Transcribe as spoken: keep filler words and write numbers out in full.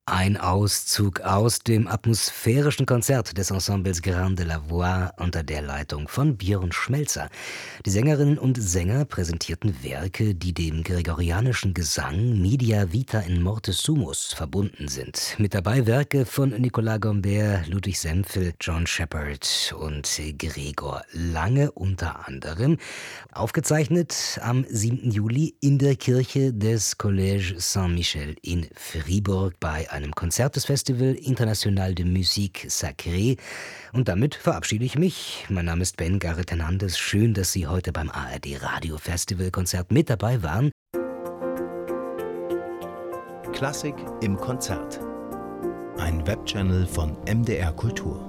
Ein Auszug aus dem atmosphärischen Konzert des Ensembles Grains de la Voix unter der Leitung von Björn Schmelzer. Die Sängerinnen und Sänger präsentierten Werke, die dem gregorianischen Gesang Media Vita in Morte Sumus verbunden sind. Mit dabei Werke von Nicolas Gombert, Ludwig Semfel, John Shepherd und Gregor Lange unter anderem. Aufgezeichnet am siebten Juli in der Kirche des Collège Saint-Michel in Fribourg bei einem Konzert des Festival International de Musique Sacrée. Und damit verabschiede ich mich. Mein Name ist Ben Garret Hernandez. Schön, dass Sie heute beim A R D Radio Festival Konzert mit dabei waren. Klassik im Konzert. Ein Webchannel von M D R Kultur.